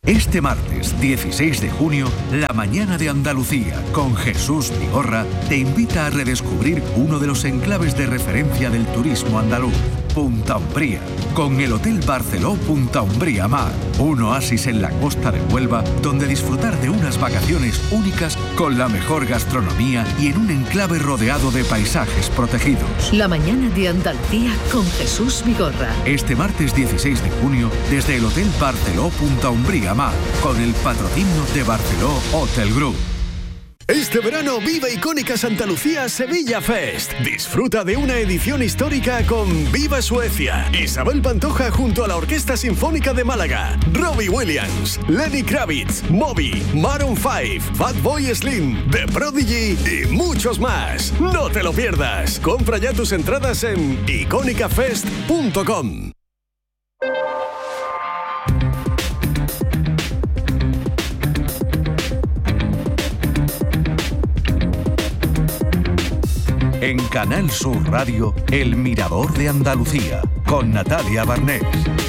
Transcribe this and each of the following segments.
Este martes 16 de junio, La Mañana de Andalucía, con Jesús Vigorra, te invita a redescubrir uno de los enclaves de referencia del turismo andaluz, Punta Umbría, con el Hotel Barceló Punta Umbría Mar, un oasis en la costa de Huelva, donde disfrutar de unas vacaciones únicas con la mejor gastronomía y en un enclave rodeado de paisajes protegidos. La Mañana de Andalucía con Jesús Vigorra. Este martes 16 de junio, desde el Hotel Barceló Punta Umbría Mar, con el patrocinio de Barceló Hotel Group. Este verano vive Icónica Santa Lucía Sevilla Fest. Disfruta de una edición histórica con Viva Suecia, Isabel Pantoja junto a la Orquesta Sinfónica de Málaga, Robbie Williams, Lenny Kravitz, Moby, Maroon 5, Fatboy Slim, The Prodigy y muchos más. No te lo pierdas. Compra ya tus entradas en iconicafest.com. En Canal Sur Radio, El Mirador de Andalucía, con Natalia Barnés.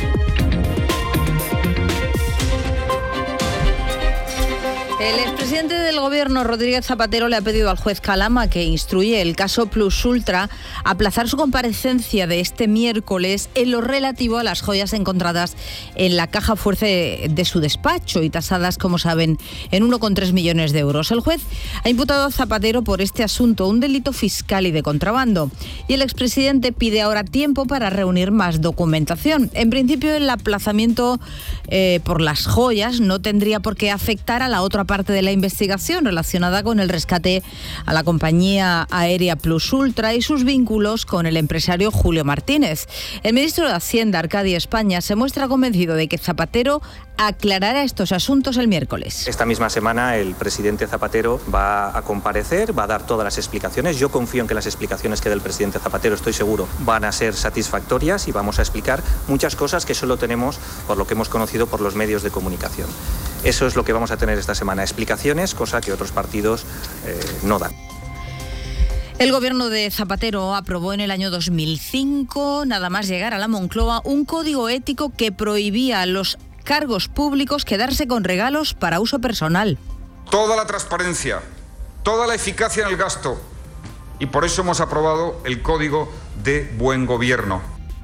El expresidente del Gobierno, Rodríguez Zapatero, le ha pedido al juez Calama, que instruye el caso Plus Ultra, aplazar su comparecencia de este miércoles en lo relativo a las joyas encontradas en la caja fuerte de su despacho y tasadas, como saben, en 1,3 millones de euros. El juez ha imputado a Zapatero por este asunto un delito fiscal y de contrabando. Y el expresidente pide ahora tiempo para reunir más documentación. En principio, el aplazamiento por las joyas no tendría por qué afectar a la otra parte de la investigación relacionada con el rescate a la compañía aérea Plus Ultra y sus vínculos con el empresario Julio Martínez. El ministro de Hacienda, Arcadio España, se muestra convencido de que Zapatero aclarará estos asuntos el miércoles. Esta misma semana el presidente Zapatero va a comparecer, va a dar todas las explicaciones. Yo confío en que las explicaciones que dé el presidente Zapatero, estoy seguro, van a ser satisfactorias y vamos a explicar muchas cosas que solo tenemos por lo que hemos conocido por los medios de comunicación. Eso es lo que vamos a tener esta semana, explicaciones, cosa que otros partidos no dan. El gobierno de Zapatero aprobó en el año 2005, nada más llegar a la Moncloa, un código ético que prohibía a los cargos públicos quedarse con regalos para uso personal. Toda la transparencia, toda la eficacia en el gasto, y por eso hemos aprobado el Código de Buen Gobierno.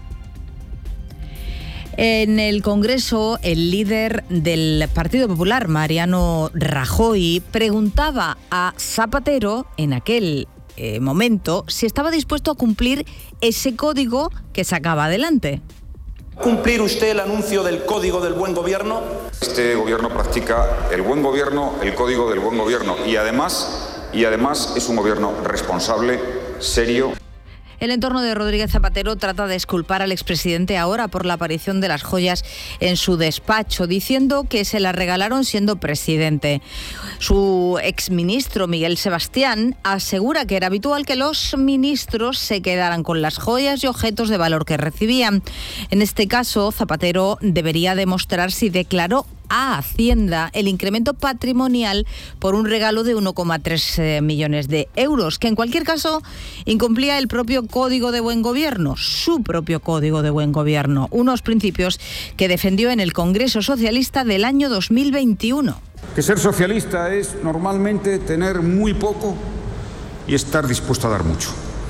En el Congreso, el líder del Partido Popular, Mariano Rajoy, preguntaba a Zapatero en aquel momento si estaba dispuesto a cumplir ese código que sacaba adelante. ¿Cumplir usted el anuncio del Código del Buen Gobierno? Este gobierno practica el buen gobierno, el Código del Buen Gobierno, y además es un gobierno responsable, serio. El entorno de Rodríguez Zapatero trata de exculpar al expresidente ahora por la aparición de las joyas en su despacho, diciendo que se las regalaron siendo presidente. Su exministro Miguel Sebastián asegura que era habitual que los ministros se quedaran con las joyas y objetos de valor que recibían. En este caso, Zapatero debería demostrar si declaró a Hacienda el incremento patrimonial por un regalo de 1,3 millones de euros, que en cualquier caso incumplía el propio Código de Buen Gobierno, su propio Código de Buen Gobierno, unos principios que defendió en el Congreso Socialista del año 2021. Que ser socialista es normalmente tener muy poco y estar dispuesto a dar mucho.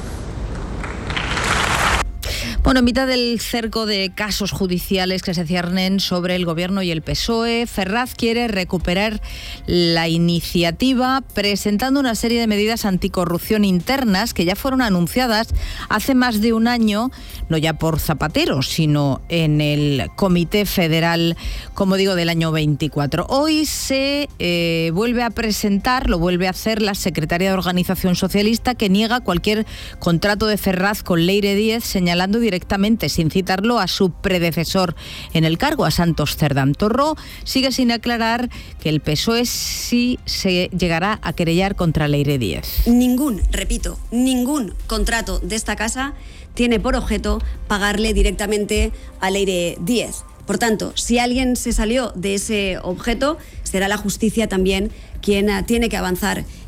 Bueno, en mitad del cerco de casos judiciales que se ciernen sobre el Gobierno y el PSOE, Ferraz quiere recuperar la iniciativa presentando una serie de medidas anticorrupción internas que ya fueron anunciadas hace más de un año, no ya por Zapatero, sino en el Comité Federal, como digo, del año 24. Hoy se vuelve a presentar, lo vuelve a hacer la secretaria de Organización Socialista, que niega cualquier contrato de Ferraz con Leire Díez, señalando directamente, sin citarlo, a su predecesor en el cargo, a Santos Cerdán. Torró sigue sin aclarar que el PSOE sí se llegará a querellar contra Leire Díez. Ningún contrato de esta casa tiene por objeto pagarle directamente a Leire Díez. Por tanto, si alguien se salió de ese objeto, será la justicia también quien tiene que avanzar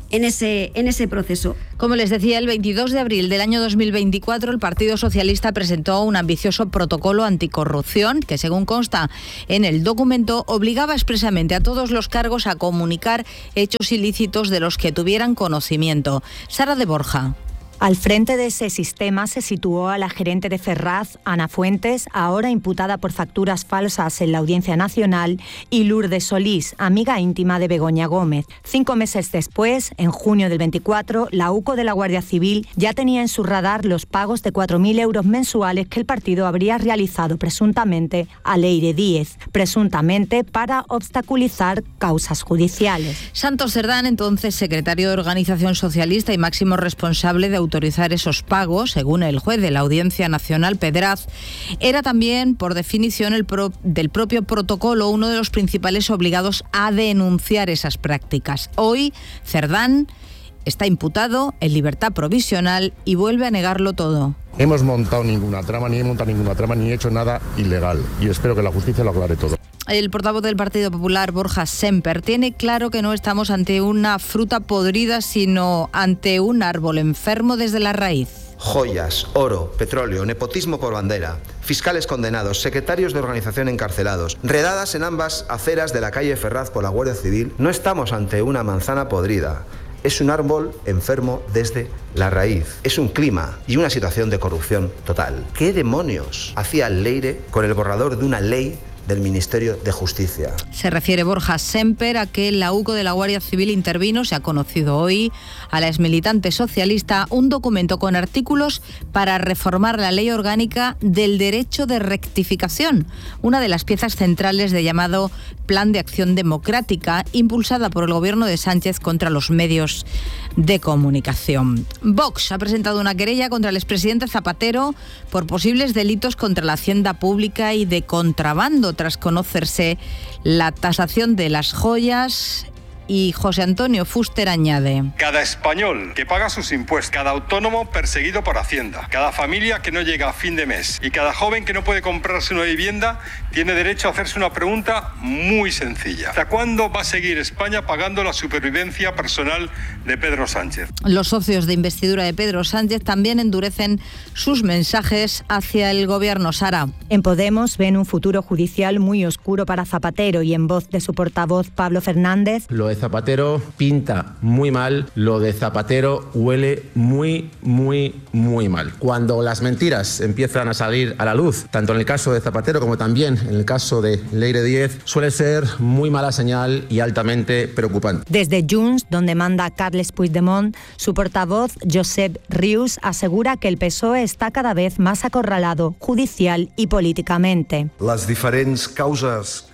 en ese proceso. Como les decía, el 22 de abril del año 2024 el Partido Socialista presentó un ambicioso protocolo anticorrupción que, según consta en el documento, obligaba expresamente a todos los cargos a comunicar hechos ilícitos de los que tuvieran conocimiento. Sara de Borja. Al frente de ese sistema se situó a la gerente de Ferraz, Ana Fuentes, ahora imputada por facturas falsas en la Audiencia Nacional, y Lourdes Solís, amiga íntima de Begoña Gómez. 5 meses después, en junio del 24, la UCO de la Guardia Civil ya tenía en su radar los pagos de 4.000 euros mensuales que el partido habría realizado presuntamente a Leire Díez, presuntamente para obstaculizar causas judiciales. Santos Cerdán, entonces secretario de Organización Socialista y máximo responsable de autorizar esos pagos, según el juez de la Audiencia Nacional, Pedraz, era también, por definición del propio protocolo, uno de los principales obligados a denunciar esas prácticas. Hoy, Cerdán está imputado en libertad provisional y vuelve a negarlo todo. Hemos montado ninguna trama, ni he montado ninguna trama, ni he hecho nada ilegal. Y espero que la justicia lo aclare todo. El portavoz del Partido Popular, Borja Semper, tiene claro que no estamos ante una fruta podrida, sino ante un árbol enfermo desde la raíz. Joyas, oro, petróleo, nepotismo por bandera, fiscales condenados, secretarios de organización encarcelados, redadas en ambas aceras de la calle Ferraz por la Guardia Civil. No estamos ante una manzana podrida. Es un árbol enfermo desde la raíz. Es un clima y una situación de corrupción total. ¿Qué demonios hacía Leire con el borrador de una ley del Ministerio de Justicia? Se refiere Borja Semper a que la UCO de la Guardia Civil intervino, se ha conocido hoy, a la exmilitante socialista, un documento con artículos para reformar la ley orgánica del derecho de rectificación, una de las piezas centrales del llamado Plan de Acción Democrática, impulsada por el gobierno de Sánchez contra los medios de comunicación. Vox ha presentado una querella contra el expresidente Zapatero por posibles delitos contra la hacienda pública y de contrabando, tras conocerse la tasación de las joyas. Y José Antonio Fuster añade: cada español que paga sus impuestos, cada autónomo perseguido por Hacienda, cada familia que no llega a fin de mes y cada joven que no puede comprarse una vivienda tiene derecho a hacerse una pregunta muy sencilla. ¿Hasta cuándo va a seguir España pagando la supervivencia personal de Pedro Sánchez? Los socios de investidura de Pedro Sánchez también endurecen sus mensajes hacia el gobierno. Sara. En Podemos ven un futuro judicial muy oscuro para Zapatero y en voz de su portavoz Pablo Fernández: lo de Zapatero pinta muy mal, lo de Zapatero huele muy, muy, muy mal. Cuando las mentiras empiezan a salir a la luz, tanto en el caso de Zapatero como también en el caso de Leire Díez, suele ser muy mala señal y altamente preocupante. Desde Junts, donde manda Carles Puigdemont, su portavoz Josep Rius asegura que el PSOE está cada vez más acorralado judicial y políticamente. Las diferentes causas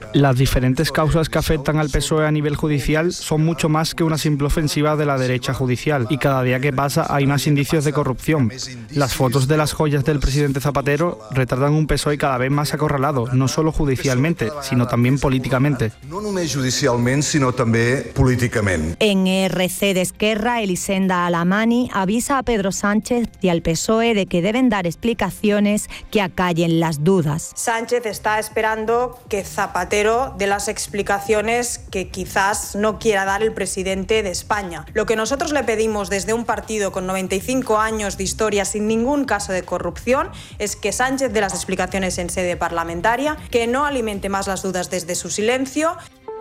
que afectan al PSOE a nivel judicial son mucho más que una simple ofensiva de la derecha judicial y cada día que pasa hay más indicios de corrupción. Las fotos de las joyas del presidente Zapatero retratan un PSOE cada vez más acorralado, no solo judicialmente, sino también políticamente. No només judicialment, sinó també políticament. En RC d'Esquerra, Elisenda Alamani avisa a Pedro Sánchez y al PSOE de que deben dar explicaciones que acallen las dudas. Sánchez está esperando que Zapatero dé las explicaciones que quizás no quiera dar el presidente de España. Lo que nosotros le pedimos desde un partido con 95 años de historia sin ningún caso de corrupción es que Sánchez dé las explicaciones en sede parlamentaria, que no alimente más las dudas desde su silencio.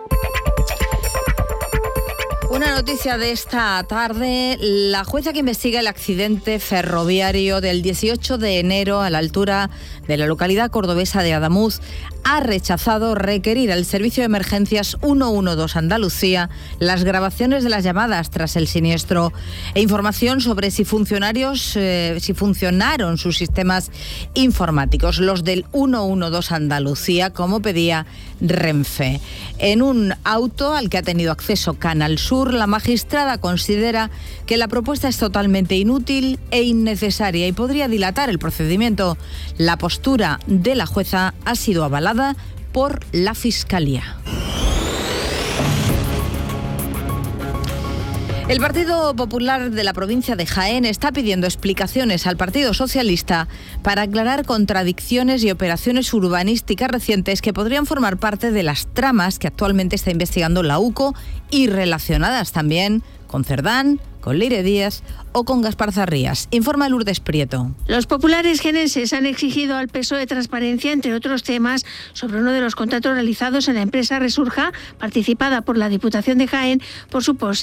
Una noticia de esta tarde: la jueza que investiga el accidente ferroviario del 18 de enero a la altura de la localidad cordobesa de Adamuz ha rechazado requerir al Servicio de Emergencias 112 Andalucía las grabaciones de las llamadas tras el siniestro e información sobre si funcionaron sus sistemas informáticos, los del 112 Andalucía, como pedía Renfe. En un auto al que ha tenido acceso Canal Sur, la magistrada considera que la propuesta es totalmente inútil e innecesaria y podría dilatar el procedimiento. La postura de la jueza ha sido avalada por la Fiscalía. El Partido Popular de la provincia de Jaén está pidiendo explicaciones al Partido Socialista para aclarar contradicciones y operaciones urbanísticas recientes que podrían formar parte de las tramas que actualmente está investigando la UCO y relacionadas también con Cerdán, con Leire Díaz o con Gaspar Zarrías. Informa Lourdes Prieto. Los populares jienenses han exigido al PSOE transparencia, entre otros temas, sobre uno de los contratos realizados en la empresa Resurja, participada por la Diputación de Jaén, por su posible